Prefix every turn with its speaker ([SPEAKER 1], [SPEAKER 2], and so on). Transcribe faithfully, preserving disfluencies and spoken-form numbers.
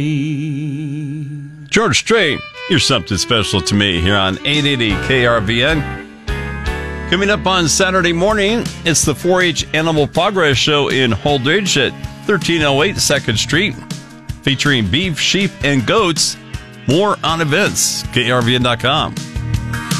[SPEAKER 1] George Strait, you're something special to me here on eight eighty K R V N. Coming up on Saturday morning, it's the four H Animal Progress Show in Holdridge at thirteen oh eight second Street, featuring beef, sheep, and goats. More on events, K R V N dot com.